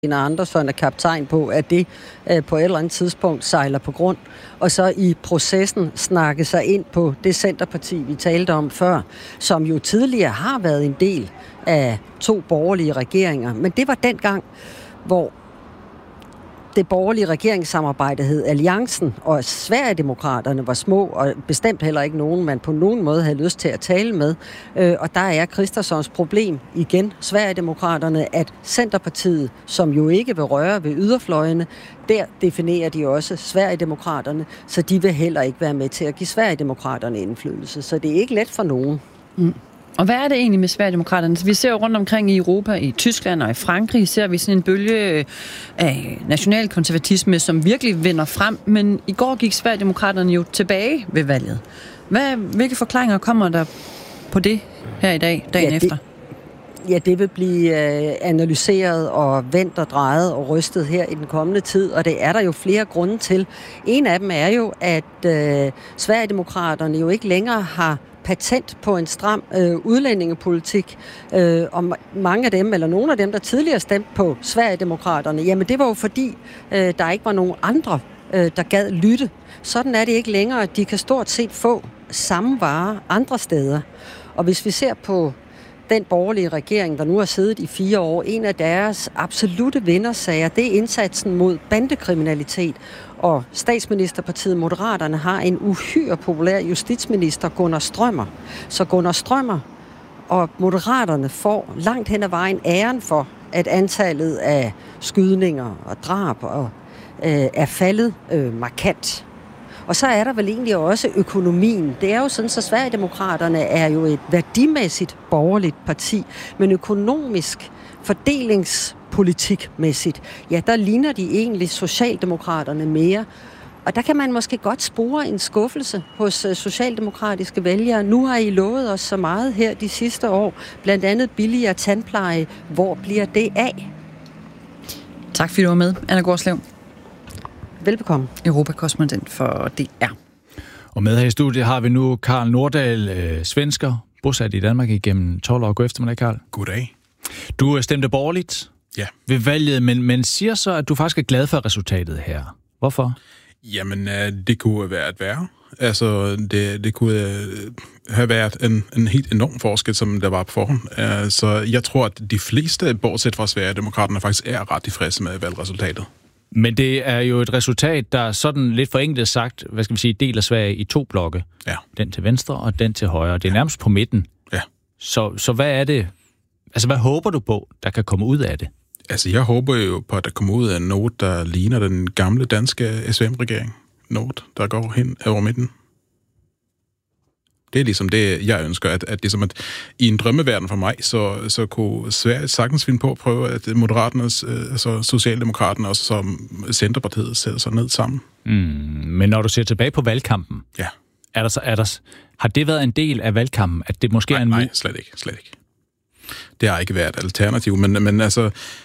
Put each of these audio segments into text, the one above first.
Andersson er kaptajn på, at det på et eller andet tidspunkt sejler på grund, og så i processen snakke sig ind på det Centerparti, vi talte om før, som jo tidligere har været en del af 2 borgerlige regeringer. Men det var dengang, hvor det borgerlige regeringssamarbejde hed Alliancen, og Sverigedemokraterne var små, og bestemt heller ikke nogen, man på nogen måde havde lyst til at tale med. Og der er Kristerssons problem igen, Sverigedemokraterne, at Centerpartiet, som jo ikke vil røre ved yderfløjene, der definerer de også Sverigedemokraterne, så de vil heller ikke være med til at give Sverigedemokraterne indflydelse. Så det er ikke let for nogen. Og hvad er det egentlig med Sverigedemokraterne? Vi ser jo rundt omkring i Europa, i Tyskland og i Frankrig, ser vi sådan en bølge af nationalkonservatisme, som virkelig vinder frem. Men i går gik Sverigedemokraterne jo tilbage ved valget. Hvilke forklaringer kommer der på det her i dag, dagen efter? Ja, det vil blive analyseret og vendt og drejet og rystet her i den kommende tid, og det er der jo flere grunde til. En af dem er jo, at Sverigedemokraterne jo ikke længere har patent på en stram udlændingepolitik, og mange af dem, eller nogle af dem, der tidligere stemte på Sverigedemokraterne, jamen det var jo fordi, der ikke var nogen andre, der gad lytte. Sådan er det ikke længere. De kan stort set få samme varer andre steder. Og hvis vi ser på den borgerlige regering, der nu har siddet i 4 år, en af deres absolute vindersager, det er indsatsen mod bandekriminalitet. Og statsministerpartiet Moderaterne har en uhyre populær justitsminister, Gunnar Strømmer. Så Gunnar Strømmer og Moderaterne får langt hen ad vejen æren for, at antallet af skydninger og drab er faldet markant. Og så er der vel egentlig også økonomien. Det er jo sådan, så Sverigedemokraterne er jo et værdimæssigt borgerligt parti, men økonomisk fordelingspolitikmæssigt, ja, der ligner de egentlig Socialdemokraterne mere. Og der kan man måske godt spore en skuffelse hos socialdemokratiske vælgere. Nu har I lovet os så meget her de sidste år, blandt andet billigere tandpleje. Hvor bliver det af? Tak fordi du var med, Anna Gårdslev. Velbekomme. Europakorrespondent for DR. Og med her i studiet har vi nu Karl Nordahl, svensker, bosat i Danmark igennem 12 år. God eftermiddag, Karl. Goddag. Du stemte borgerligt ved valget, men siger så, at du faktisk er glad for resultatet her. Hvorfor? Jamen, det kunne være et værre. Altså, det kunne have været en helt enorm forskel, som der var på forhånd. Så jeg tror, at de fleste, bortset fra Sverigedemokraterne, faktisk er ret tilfredse med valgresultatet. Men det er jo et resultat, der sådan lidt forenklet sagt, hvad skal vi sige, deler Sverige i 2 blokke. Ja. Den til venstre og den til højre. Det er nærmest på midten. Ja. Så hvad er det? Altså, hvad håber du på, der kan komme ud af det? Altså, jeg håber jo på, at der kommer ud af noget, der ligner den gamle danske SVM-regering. Noget, der går hen over midten. Det er ligesom det, jeg ønsker, at ligesom at i en drømmeverden for mig, så kunne Sverige sagtens finde på at prøve, at Moderaternes, altså Socialdemokraterne og som Centerpartiet sætter sig ned sammen. Men når du ser tilbage på valgkampen, har det været en del af valgkampen, at det måske er en... Nej, slet ikke. Det har ikke været et alternativ, men altså...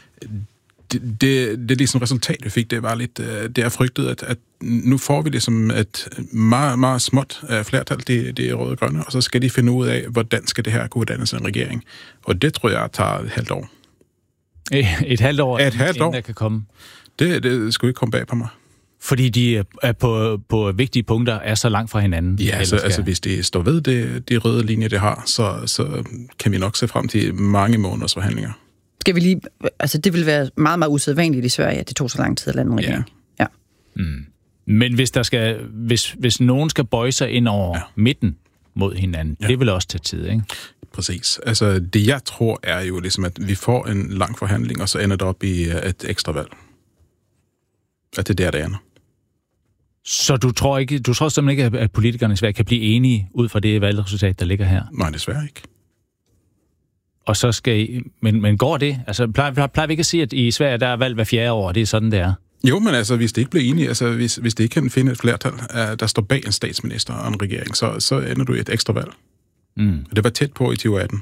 Det ligesom resultat, vi fik, det var lidt, det er frygtet, at nu får vi ligesom et meget, meget småt flertal, det røde og grønne, og så skal de finde ud af, hvordan skal det her kunne dannes en regering. Og det tror jeg tager et halvt år. Et halvt år, inden der kan komme? Det skulle ikke komme bag på mig. Fordi de er på vigtige punkter er så langt fra hinanden? Ja, altså hvis de står ved det røde linje, det har, så kan vi nok se frem til mange måneders forhandlinger. Skal vi lige... Altså, det vil være meget, meget usædvanligt i Sverige, at det tog så lang tid at lande en regering. Ja. Men hvis nogen skal bøje sig ind over midten mod hinanden, det vil også tage tid, ikke? Præcis. Altså, det jeg tror er jo ligesom, at vi får en lang forhandling, og så ender det op i et ekstra valg. At det er der, det ender. Så du tror simpelthen ikke, at politikerne i Sverige kan blive enige ud fra det valgresultat, der ligger her? Nej, desværre ikke. Og så skal I... Men går det? Altså, plejer vi ikke at sige, at i Sverige, der er valg hver 4. år, det er sådan, det er? Jo, men altså, hvis det ikke bliver enige, altså, hvis det ikke kan finde et flertal, der står bag en statsminister og en regering, så ender du i et ekstra valg. Det var tæt på i 2018.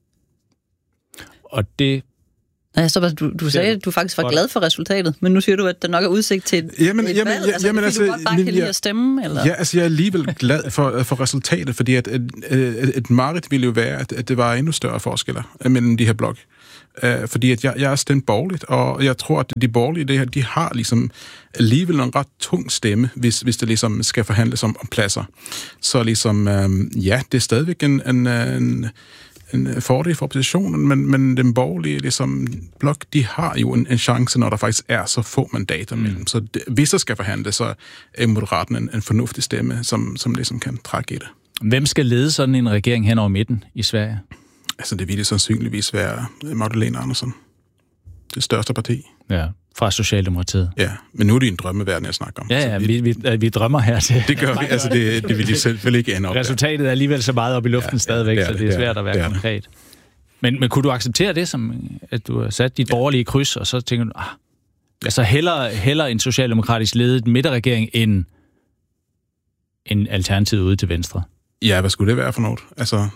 Og det... Ja, så du sagde, at du faktisk var glad for resultatet, men nu siger du, at der nok er udsigt til et valg. Jamen, altså, du godt bare kan lide at stemme? Eller? Ja, altså, jeg er alligevel glad for resultatet, fordi at et mareridt ville jo være, at det var endnu større forskelle mellem de her blok. Fordi at jeg er stemt borgerligt, og jeg tror, at de borgerlige, det her, de har ligesom alligevel en ret tung stemme, hvis det ligesom skal forhandles om pladser. Så ligesom, det er stadigvæk en fordel for oppositionen, men den borgerlige ligesom, blok, de har jo en chance, når der faktisk er så få mandater mellem. Så hvis der skal forhandles, så er Moderaten en fornuftig stemme, som ligesom kan trække i det. Hvem skal lede sådan en regering hen over midten i Sverige? Altså, det ville sandsynligvis være Magdalena Andersson. Det største parti. Ja, fra Socialdemokratiet. Ja, men nu er det en drømmeverden, jeg snakker om. Ja, vi drømmer her til. Det gør vi, altså det vil de selvfølgelig ikke ende op. Resultatet er alligevel så meget op i luften stadigvæk, så det er svært at være konkret. Men kunne du acceptere det, som at du har sat dit borgerlige kryds, og så tænker du, altså hellere en socialdemokratisk ledet midterregering end en alternativ ude til venstre? Ja, hvad skulle det være for noget? Altså,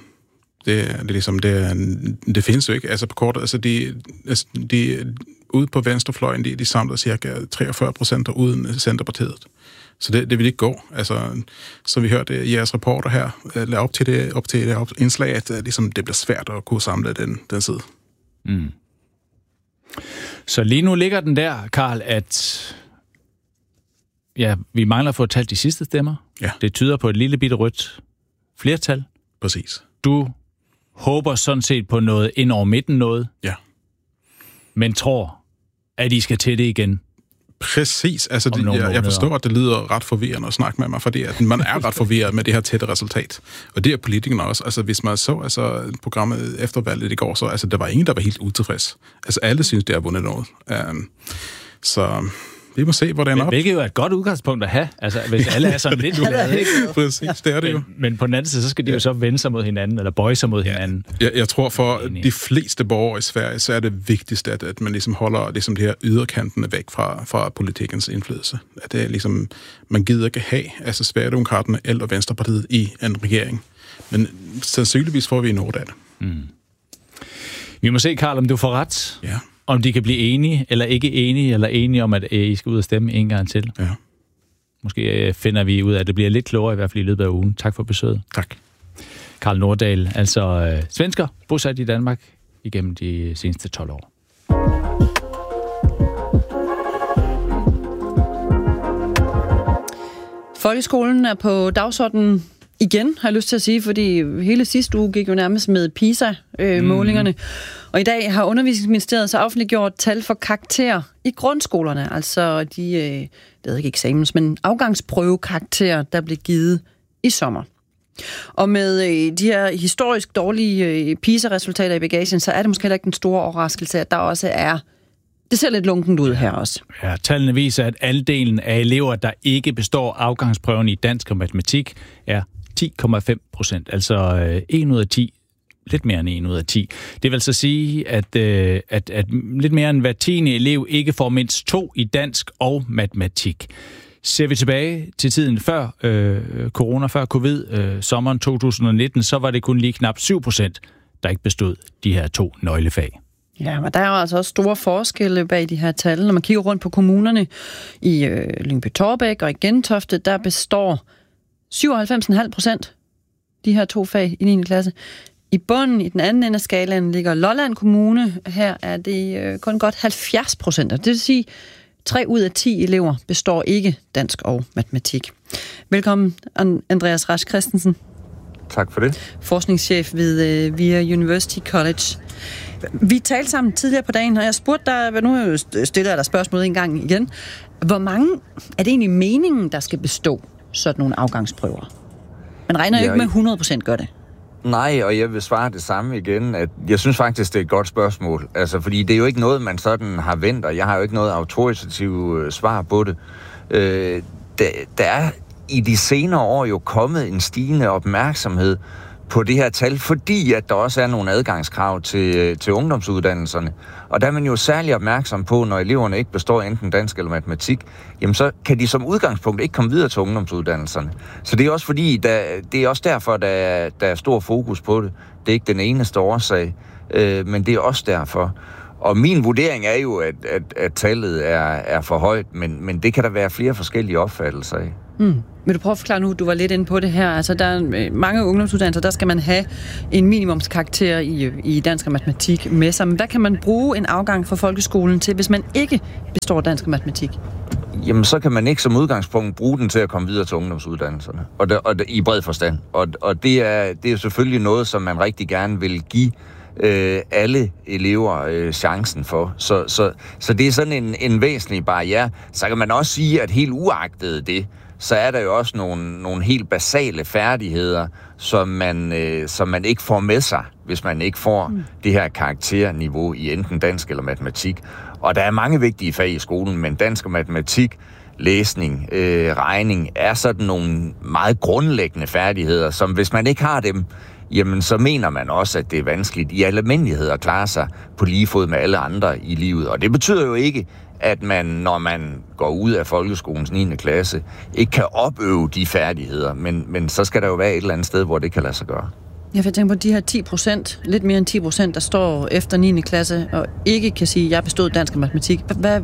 det findes jo ikke. Altså på kort, altså de ude på venstrefløjen, de samler cirka 43% uden Centerpartiet. Så det vil ikke gå. Altså, så vi hørte jeres reporter her op til det indslag, at ligesom, det bliver svært at kunne samle den side. Mm. Så lige nu ligger den der, Karl, at vi mangler at få talt de sidste stemmer. Ja. Det tyder på et lille bitte rødt flertal. Præcis. Du håber sådan set på noget ind over midten noget. Ja. Men tror, at I skal til det igen. Præcis. Altså, jeg forstår, at det lyder ret forvirrende at snakke med mig, fordi at man er ret forvirret med det her tætte resultat. Og det er politikerne også. Altså, hvis man så programmet efter valget i går, så der var ingen, der var helt utilfreds. Altså, alle synes, det har vundet noget. Så vi må se, hvor det ender op. Hvilket jo er et godt udgangspunkt at have. Altså, hvis alle er sådan lidt glade, ikke? Præcis, det er det jo. Men på den anden side, så skal de jo så vende sig mod hinanden, eller bøje sig mod hinanden. Jeg tror, for de fleste borgere i Sverige, så er det vigtigst, at man ligesom holder ligesom de her yderkantene væk fra politikens indflydelse. At det er ligesom, man gider ikke have, altså Sverigedemokraterne eller Venstrepartiet i en regering. Men sandsynligvis får vi noget af det. Mm. Vi må se, Karl, om du får ret. Ja. Om de kan blive enige, eller ikke enige, eller enige om, at I skal ud og stemme en gang til. Ja. Måske finder vi ud af, at det bliver lidt klogere, i hvert fald i løbet af ugen. Tak for besøget. Tak. Karl Nordahl, altså svensker, bosat i Danmark igennem de seneste 12 år. Folkeskolen er på dagsordenen igen, har jeg lyst til at sige, fordi hele sidste uge gik jo nærmest med PISA-målingerne. Og i dag har Undervisningsministeriet så offentliggjort tal for karakterer i grundskolerne, altså de, det er ikke eksamens, men afgangsprøvekarakterer, der blev givet i sommer. Og med de her historisk dårlige PISA-resultater i bagagen, så er det måske heller ikke den store overraskelse, at der også er. Det ser lidt lunkent ud her også. Ja, tallene viser, at andelen af elever, der ikke består afgangsprøven i dansk og matematik, er 10,5%. Altså 1 ud af 10. Lidt mere end 1 ud af 10. Det vil så sige, at lidt mere end hver 10. elev ikke får mindst 2 i dansk og matematik. Ser vi tilbage til tiden før corona, før covid, sommeren 2019, så var det kun lige knap 7%, der ikke bestod de her 2 nøglefag. Ja, men der er jo altså også store forskelle bag de her tal. Når man kigger rundt på kommunerne i Lyngby-Taarbæk og i Gentofte, der består 97,5% de her 2 fag i 9. klasse. I bunden, i den anden ende af skalaen, ligger Lolland Kommune. Her er det kun godt 70%. Det vil sige, 3 ud af 10 elever består ikke dansk og matematik. Velkommen, Andreas Rasch Christensen. Tak for det. Forskningschef ved VIA University College. Vi talte sammen tidligere på dagen, og jeg spurgte dig, nu stiller jeg dig spørgsmålet en gang igen. Hvor mange er det egentlig meningen, der skal bestå sådan nogle afgangsprøver? Man regner jo ikke med 100% gør det. Nej, og jeg vil svare det samme igen, at jeg synes faktisk, det er et godt spørgsmål. Altså, fordi det er jo ikke noget, man sådan har vendt, og jeg har jo ikke noget autoritativt svar på det. Der er i de senere år jo kommet en stigende opmærksomhed på det her tal, fordi at der også er nogle adgangskrav til ungdomsuddannelserne. Og der er man jo særlig opmærksom på, når eleverne ikke består enten dansk eller matematik, jamen så kan de som udgangspunkt ikke komme videre til ungdomsuddannelserne. Så det er også fordi, det er også derfor, der er stor fokus på det. Det er ikke den eneste årsag, men det er også derfor. Og min vurdering er jo, at tallet er for højt, men det kan der være flere forskellige opfattelser af. Vil du prøve at forklare nu, du var lidt inde på det her, altså der er mange ungdomsuddannelser, der skal man have en minimumskarakter i dansk og matematik med sig. Men hvad kan man bruge en afgang fra folkeskolen til, hvis man ikke består dansk og matematik? Jamen, så kan man ikke som udgangspunkt bruge den til at komme videre til ungdomsuddannelserne, og i bred forstand. Og det er selvfølgelig noget, som man rigtig gerne vil give alle elever chancen for. Så det er sådan en væsentlig barriere. Så kan man også sige, at helt uagtet det, så er der jo også nogle helt basale færdigheder, som man ikke får med sig, hvis man ikke får det her karakterniveau i enten dansk eller matematik. Og der er mange vigtige fag i skolen, men dansk og matematik, læsning, regning, er sådan nogle meget grundlæggende færdigheder, som hvis man ikke har dem, jamen så mener man også, at det er vanskeligt i almindelighed at klare sig på lige fod med alle andre i livet. Og det betyder jo ikke, at man, når man går ud af folkeskolens 9. klasse, ikke kan opøve de færdigheder, men så skal der jo være et eller andet sted, hvor det kan lade sig gøre. Jeg vil tænke på de her 10%, lidt mere end 10%, der står efter 9. klasse, og ikke kan sige, at jeg bestod dansk og matematik.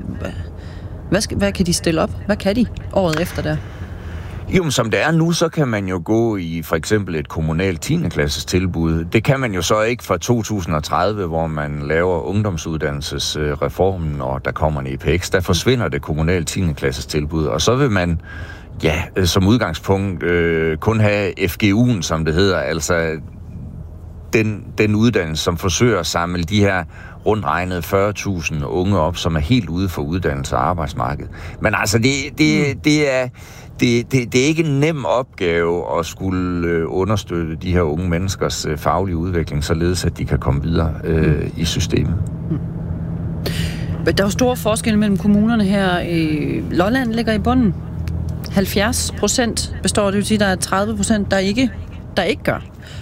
Hvad kan de stille op? Hvad kan de året efter der? Jo, som det er nu, så kan man jo gå i for eksempel et kommunalt 10. klasses tilbud. Det kan man jo så ikke fra 2030, hvor man laver ungdomsuddannelsesreformen, og der kommer en EPX. Der forsvinder det kommunalt 10. klasses tilbud, og så vil man som udgangspunkt kun have FGU'en, som det hedder, altså den uddannelse, som forsøger at samle de her rundt regnet 40.000 unge op, som er helt ude for uddannelse og arbejdsmarked. Men altså, det er ikke en nem opgave at skulle understøtte de her unge menneskers faglige udvikling, således at de kan komme videre i systemet. Der er jo store forskelle mellem kommunerne her. Lolland ligger i bunden. 70% består, det vil sige, der er 30%, der ikke gør.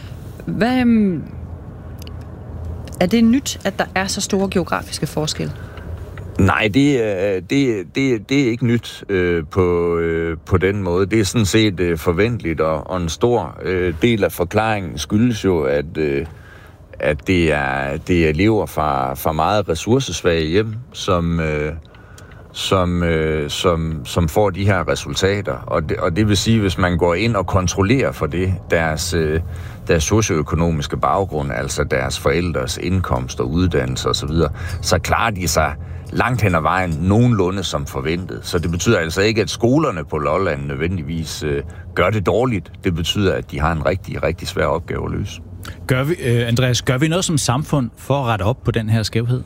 Er det nyt, at der er så store geografiske forskelle? Nej, det er ikke nyt på den måde. Det er sådan set forventeligt, og en stor del af forklaringen skyldes jo, at det er elever fra meget ressourcesvage hjem, som får de her resultater. Og det vil sige, hvis man går ind og kontrollerer for det, deres socioøkonomiske baggrund, altså deres forældres indkomst og uddannelse osv., så klarer de sig langt hen ad vejen nogenlunde som forventet. Så det betyder altså ikke, at skolerne på Lolland nødvendigvis gør det dårligt. Det betyder, at de har en rigtig, rigtig svær opgave at løse. Andreas, gør vi noget som samfund for at rette op på den her skævhed?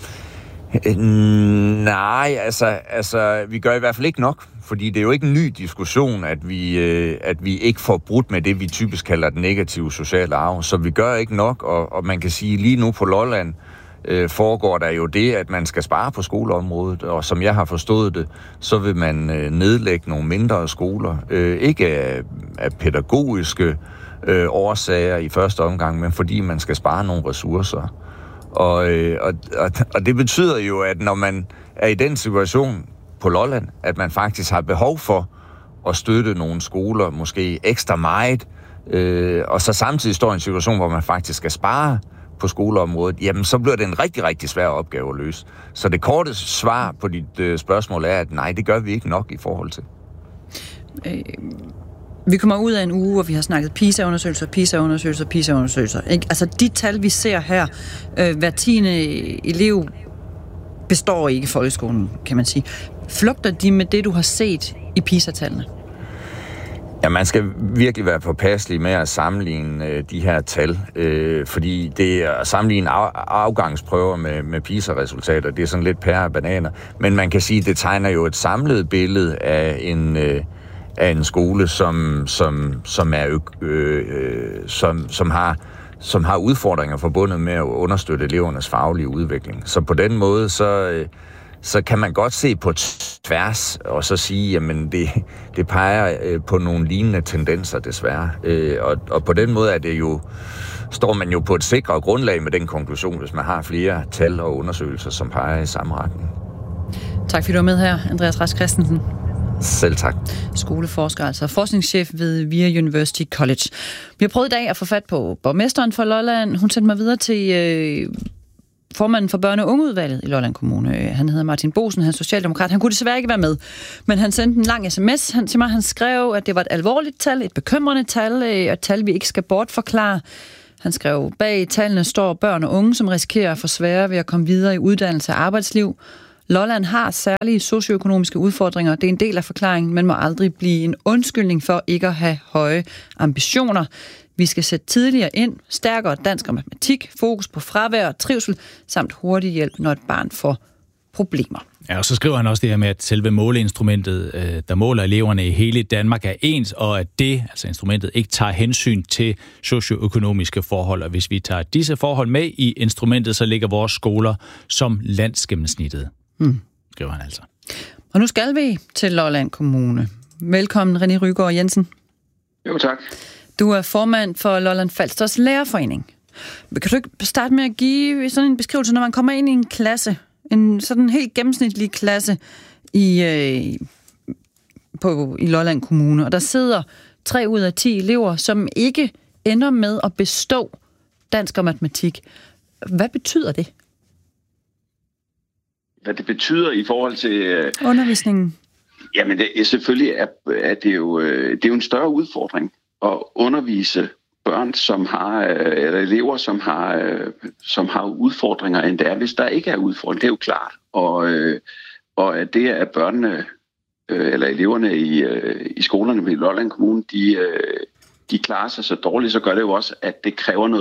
Nej, altså vi gør i hvert fald ikke nok, fordi det er jo ikke en ny diskussion, at vi ikke får brudt med det, vi typisk kalder den negative sociale arv. Så vi gør ikke nok, og man kan sige, lige nu på Lolland foregår der jo det, at man skal spare på skoleområdet, og som jeg har forstået det, så vil man nedlægge nogle mindre skoler. Ikke af pædagogiske årsager i første omgang, men fordi man skal spare nogle ressourcer. Og det betyder jo, at når man er i den situation på Lolland, at man faktisk har behov for at støtte nogle skoler, måske ekstra meget, og så samtidig står i en situation, hvor man faktisk skal spare på skoleområdet, jamen så bliver det en rigtig, rigtig svær opgave at løse. Så det korte svar på dit spørgsmål er, at nej, det gør vi ikke nok i forhold til. Vi kommer ud af en uge, hvor vi har snakket PISA-undersøgelser. Ikke? Altså de tal, vi ser her, hver 10. elev består ikke i folkeskolen, kan man sige. Flugter de med det, du har set i PISA-tallene? Ja, man skal virkelig være påpasselig med at sammenligne de her tal, fordi det at sammenligne afgangsprøver med PISA-resultater, det er sådan lidt pære og bananer. Men man kan sige, at det tegner jo et samlet billede af en skole, som har udfordringer forbundet med at understøtte elevernes faglige udvikling. Så på den måde, så kan man godt se på tværs, og så sige, jamen det peger på nogle lignende tendenser, desværre. Og på den måde står man jo på et sikrere grundlag med den konklusion, hvis man har flere tal og undersøgelser, som peger i samme retning. Tak fordi du var med her, Andreas Rask Christensen. Selv tak. Skoleforsker, altså forskningschef ved VIA University College. Vi har prøvet i dag at få fat på borgmesteren for Lolland. Hun sendte mig videre til formanden for børne- og ungeudvalget i Lolland Kommune. Han hedder Martin Bosen, han er socialdemokrat. Han kunne desværre ikke være med, men han sendte en lang sms til mig. Han skrev, at det var et alvorligt tal, et bekymrende tal, og et tal, vi ikke skal bortforklare. Han skrev, bag tallene står børn og unge, som risikerer at få sværere ved at komme videre i uddannelse og arbejdsliv. Lolland har særlige socioøkonomiske udfordringer. Det er en del af forklaringen, men må aldrig blive en undskyldning for ikke at have høje ambitioner. Vi skal sætte tidligere ind, stærkere dansk og matematik, fokus på fravær og trivsel, samt hurtig hjælp, når et barn får problemer. Ja, og så skriver han også det her med, at selve måleinstrumentet, der måler eleverne i hele Danmark, er ens, og at det, altså instrumentet, ikke tager hensyn til socioøkonomiske forhold. Og hvis vi tager disse forhold med i instrumentet, så ligger vores skoler som landsgennemsnittet, skriver han altså. Og nu skal vi til Lolland Kommune. Velkommen, René Rygaard Jensen. Jo, tak. Du er formand for Lolland Falsters Lærerforening. Kan du ikke starte med at give sådan en beskrivelse, når man kommer ind i en klasse, en sådan helt gennemsnitlig klasse i Lolland Kommune, og der sidder 3 ud af 10 elever, som ikke ender med at bestå dansk og matematik. Hvad betyder det? Hvad det betyder i forhold til undervisningen? Jamen, selvfølgelig er det jo en større udfordring at undervise børn, eller elever, som har udfordringer, end det er, hvis der ikke er udfordringer. Det er jo klart. Og at det er børnene, eller eleverne i skolerne i Lolland Kommune, de klarer sig så dårligt, så gør det jo også, at det kræver noget